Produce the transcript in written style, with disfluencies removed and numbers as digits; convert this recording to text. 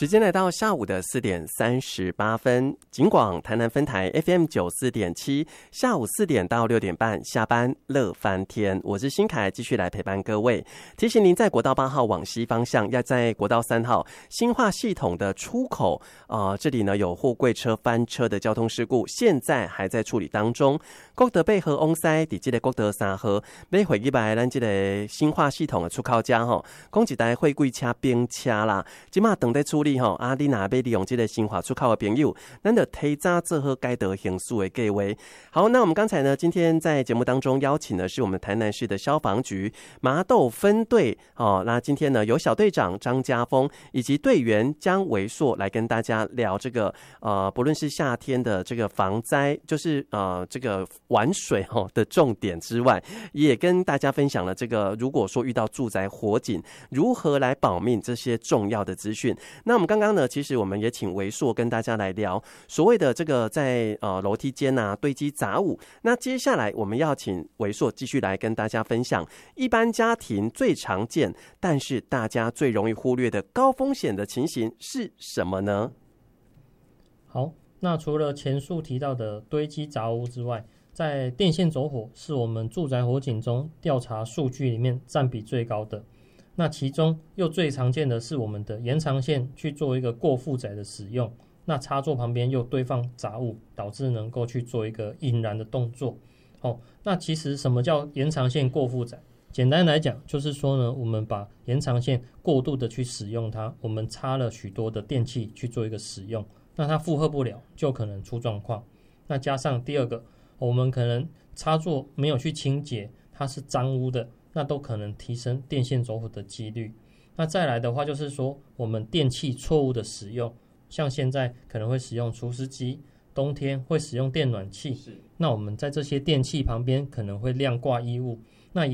时间来到下午的4点38分，警广台南分台 FM 94.7，下午4点到6点半下班乐翻天，我是新凯，继续来陪伴各位。提醒您在国道8号往西方向，要在国道3号新化系统的出口，这里呢有货柜车翻车的交通事故，现在还在处理当中。国道8号往西，在这个国道3号，要回去来咱这个新化系统的出口家吼，讲一台货柜车冰车啦，今嘛等待处理吼。你若要利用这个新化出口的朋友，咱就提早做好该得行事的计划。好，那我们刚才呢，今天在节目当中邀请的是我们台南市的消防局麻豆分队那今天呢，由小队长张家峰以及队员江维硕来跟大家聊这个不论是夏天的这个防灾，就是这个玩水的重点之外，也跟大家分享了这个如果说遇到住宅火警如何来保命这些重要的资讯。那我们刚刚呢，其实我们也请维硕跟大家来聊所谓的这个在楼梯间堆积杂物。那接下来我们要请维硕继续来跟大家分享一般家庭最常见但是大家最容易忽略的高风险的情形是什么呢？ 好，那除了前述提到的堆积杂物之外，在电线走火是我们住宅火警中调查数据里面占比最高的。那其中又最常见的是我们的延长线去做一个过负载的使用，那插座旁边又堆放杂物，导致能够去做一个引燃的动作。那其实什么叫延长线过负载？简单来讲就是说呢，我们把延长线过度的去使用它，我们插了许多的电器去做一个使用，那它负荷不了，就可能出状况。那加上第二个，我们可能插座没有去清洁，它是脏污的，那都可能提升电线走火的几率。那再来的话就是说，我们电器错误的使用，像现在可能会使用除湿机，冬天会使用电暖器，那我们在这些电器旁边可能会晾挂衣物，